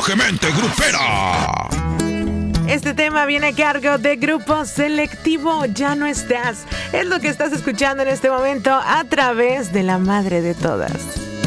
Salvajemente Grupera. Este tema viene a cargo de Grupo Selectivo, Ya no estás. Es lo que estás escuchando en este momento a través de la madre de todas.